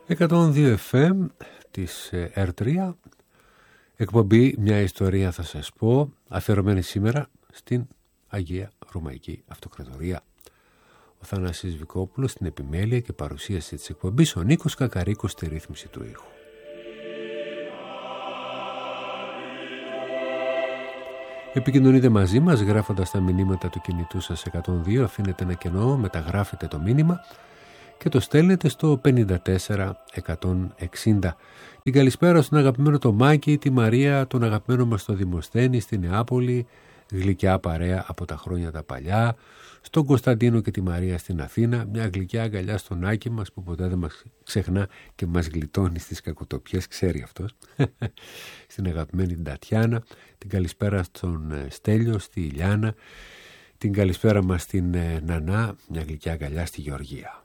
102 FM της R3, εκπομπή «Μια ιστορία θα σας πω», αφιερωμένη σήμερα στην Αγία Ρωμαϊκή Αυτοκρατορία. Ο Θανάσης Βικόπουλος στην επιμέλεια και παρουσίαση της εκπομπής, ο Νίκος Κακαρίκος στη ρύθμιση του ήχου. Επικοινωνείτε μαζί μας γράφοντας τα μηνύματα του κινητού σας 102, αφήνετε ένα κενό, μεταγράφετε το μήνυμα και το στέλνετε στο 54160. Την καλησπέρα στον αγαπημένο το Μάκη, τη Μαρία, τον αγαπημένο μας το Δημοσθένη στη Νεάπολη, γλυκιά παρέα από τα χρόνια τα παλιά, στον Κωνσταντίνο και τη Μαρία στην Αθήνα, μια γλυκιά αγκαλιά στον Άκη μας που ποτέ δεν μας ξεχνά και μας γλιτώνει στις κακοτοπιές, ξέρει αυτός. Στην αγαπημένη την Τατιάνα, την καλησπέρα στον Στέλιο, στη Ηλιάνα, την καλησπέρα μας στην Νανά, μια γλυκιά αγκαλιά στη Γεωργία.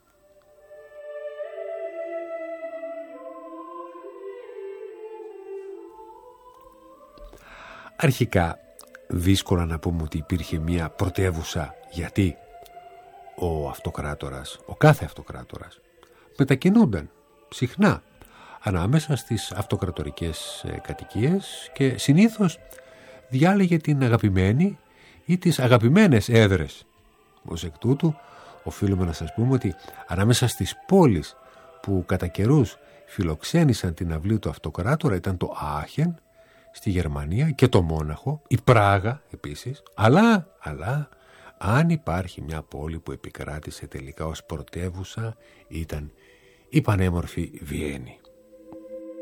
Αρχικά δύσκολα να πούμε ότι υπήρχε μια πρωτεύουσα, γιατί ο αυτοκράτορας, ο κάθε αυτοκράτορας μετακινούνταν συχνά ανάμεσα στις αυτοκρατορικές κατοικίες και συνήθως διάλεγε την αγαπημένη ή τις αγαπημένες έδρες. Ως εκ τούτου οφείλουμε να σας πούμε ότι ανάμεσα στις πόλεις που κατά καιρούς φιλοξένησαν την αυλή του αυτοκράτορα ήταν το Άχεν στη Γερμανία και το Μόναχο, η Πράγα επίσης, αλλά αν υπάρχει μια πόλη που επικράτησε τελικά ως πρωτεύουσα ήταν η πανέμορφη Βιέννη.